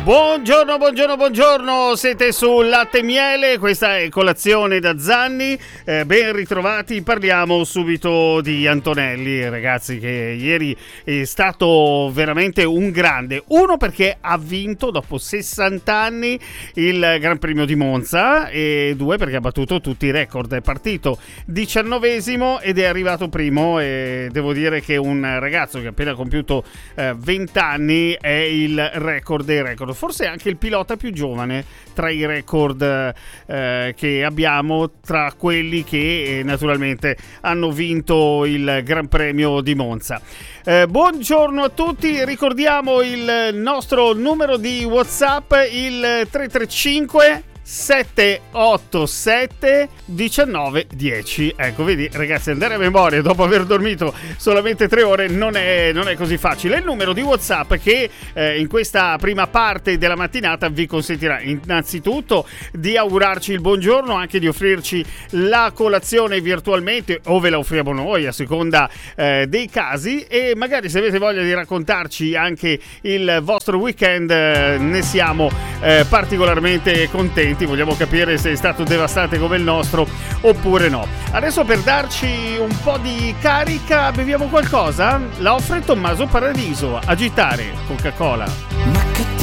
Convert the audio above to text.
Buongiorno, siete su Latte e Miele, questa è Colazione da Zanni, ben ritrovati. Parliamo subito di Antonelli, ragazzi, che ieri è stato veramente un grande, uno perché ha vinto dopo 60 anni il Gran Premio di Monza, e due perché ha battuto tutti i record. È partito 19esimo ed è arrivato primo, e devo dire che un ragazzo che ha appena compiuto 20 anni è il record dei record, forse anche il pilota più giovane tra i record che abbiamo, tra quelli che naturalmente hanno vinto il Gran Premio di Monza. Buongiorno a tutti, ricordiamo il nostro numero di WhatsApp, il 335 787 1910. Ecco, vedi ragazzi, andare a memoria dopo aver dormito solamente 3 ore non è così facile. È il numero di WhatsApp che in questa prima parte della mattinata vi consentirà innanzitutto di augurarci il buongiorno, anche di offrirci la colazione virtualmente, o ve la offriamo noi a seconda dei casi, e magari se avete voglia di raccontarci anche il vostro weekend, ne siamo particolarmente contenti. Vogliamo capire se è stato devastante come il nostro oppure no. Adesso, per darci un po' di carica, beviamo qualcosa? La offre Tommaso Paradiso, Agitare, Coca-Cola.